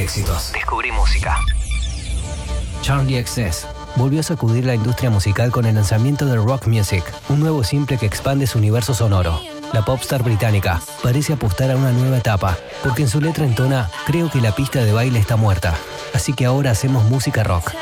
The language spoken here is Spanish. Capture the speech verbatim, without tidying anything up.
éxitos. Descubrí música. Charlie X C S volvió a sacudir la industria musical con el lanzamiento de Rock Music, un nuevo simple que expande su universo sonoro. La popstar británica parece apostar a una nueva etapa, porque en su letra entona: creo que la pista de baile está muerta, así que ahora hacemos música rock.